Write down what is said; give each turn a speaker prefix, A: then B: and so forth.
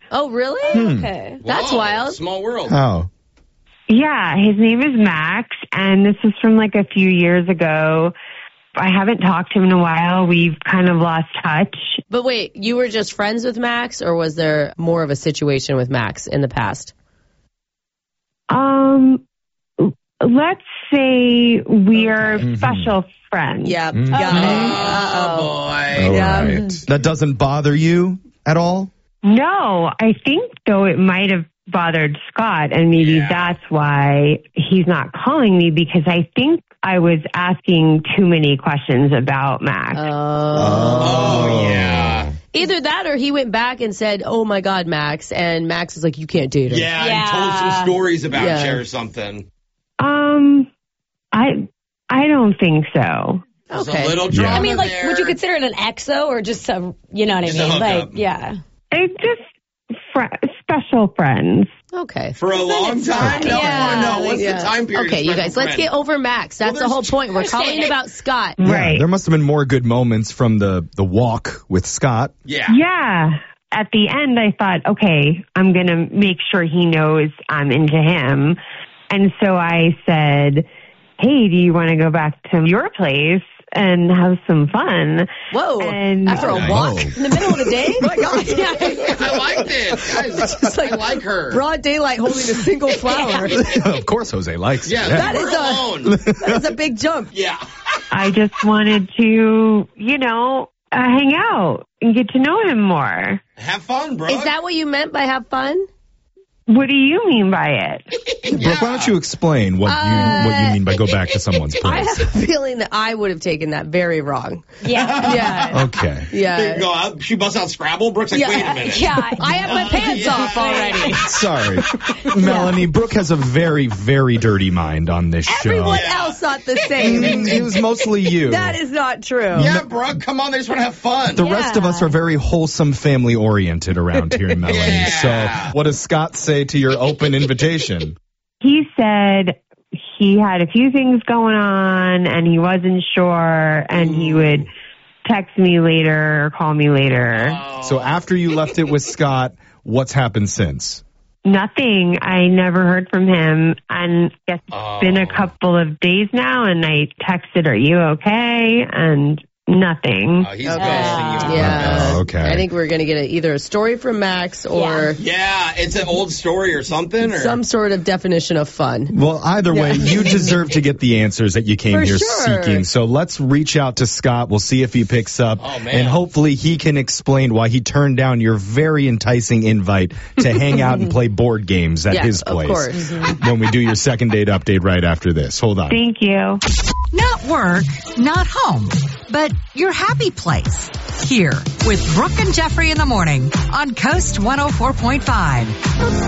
A: Oh, really?
B: Okay.
A: That's wild.
C: Small world.
D: Oh.
E: Yeah, his name is Max, and this was from like a few years ago. I haven't talked to him in a while. We've kind of lost touch.
A: But wait, you were just friends with Max, or was there more of a situation with Max in the past?
E: Let's say we are special friends.
A: Yeah.
C: Oh, boy.
D: All
A: Yeah.
D: right. That doesn't bother you at all?
E: No, I think though it might have bothered Scott, and maybe that's why he's not calling me, because I think I was asking too many questions about Max.
C: Oh, yeah.
A: Either that or he went back and said, "Oh my God, Max," and Max is like, "You can't date her."
C: Yeah, and told some stories about you or something.
E: I don't think so.
C: There's
A: Okay.
C: a little drama
B: I mean, like,
C: there.
B: would you consider it an exo or just a, you know what
C: Just
B: I
C: a
B: mean? Like,
C: hookup.
B: yeah.
E: It's just special friends.
A: Okay.
C: For a long time? No,
B: Yeah.
C: I want to know. What's the time period?
A: Okay, you
C: of
A: guys,
C: special
A: let's
C: friend?
A: get over Max. That's
C: Well,
A: the whole
C: there's-
A: point. We're calling about Scott.
E: Right.
D: There must have been more good moments from the walk with Scott.
C: Yeah.
E: Yeah. At the end, I thought, okay, I'm going to make sure he knows I'm into him. And so I said, hey, do you want to go back to your place and have some fun?
A: Whoa.
E: And
A: After a walk
B: In the middle of the day?
A: Oh my God.
C: I like this. Guys, I like her.
A: Broad daylight holding a single flower.
D: Of course Jose likes
C: Yeah,
D: it.
A: That
C: we're
A: is
C: alone.
A: that is a big jump.
C: Yeah.
E: I just wanted to, hang out and get to know him more.
C: Have fun, bro.
A: Is that what you meant by have fun?
E: What do you mean by it?
D: Brooke, why don't you explain what you mean by go back to someone's
A: I
D: place?
A: have a feeling that I would have taken that very wrong.
B: Yeah.
A: Yeah.
D: Okay.
C: There you
A: Yeah.
C: go out. She busts out Scrabble. Brooke's like, wait a minute.
B: Yeah.
A: I have my pants off already.
D: Sorry. Melanie, Brooke has a very, very dirty mind on this show.
A: Everyone else thought the same.
D: It was mostly you.
A: That is not true.
C: Yeah, Brooke, come on. They just want to have fun.
D: The rest of us are very wholesome, family-oriented around here, Melanie.
C: Yeah.
D: So what does Scott say to your open invitation?
E: He said he had a few things going on and he wasn't sure, and he would text me later or call me later.
D: So after you left it with Scott, what's happened since?
E: Nothing. I never heard from him. And it's been a couple of days now, and I texted, are you okay? And nothing.
C: He's ghosting you.
A: Yeah.
D: Oh, okay.
A: I think we're going to get either a story from Max or
C: Yeah, it's an old story or something. Or?
A: some sort of definition of fun.
D: Well, either way, you deserve to get the answers that you came
A: For
D: here
A: sure.
D: seeking. So let's reach out to Scott. We'll see if he picks up.
C: Oh, man.
D: And hopefully he can explain why he turned down your very enticing invite to hang out and play board games at
A: Yes,
D: his
A: of
D: place.
A: course.
D: When we do your second date update right after this. Hold on.
E: Thank you.
F: Not work, not home, but your happy place. Here with Brooke and Jeffrey in the morning on Coast 104.5.